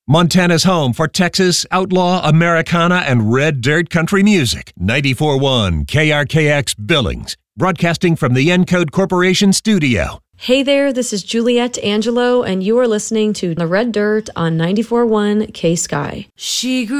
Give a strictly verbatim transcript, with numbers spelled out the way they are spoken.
Montana's home for Texas, outlaw, Americana, and red dirt country music. ninety-four point one K R K X Billings, broadcasting from the Encode Corporation studio. Hey there, this is Juliette Angelo, and you are listening to The Red Dirt on ninety-four point one K-Sky. She grew